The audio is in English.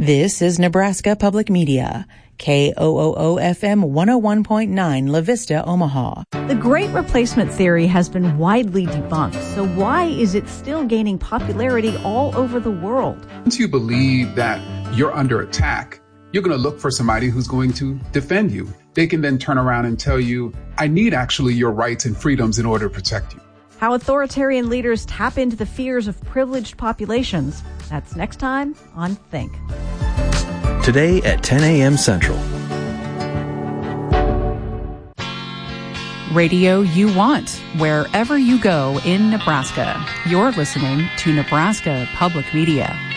This is Nebraska Public Media, KOOO-FM 101.9 La Vista, Omaha. The Great Replacement theory has been widely debunked, so why is it still gaining popularity all over the world? Once you believe that you're under attack, you're going to look for somebody who's going to defend you. They can then turn around and tell you, I need actually your rights and freedoms in order to protect you. How authoritarian leaders tap into the fears of privileged populations. That's next time on Think. Today at 10 a.m. Central. Radio you want, wherever you go in Nebraska. You're listening to Nebraska Public Media.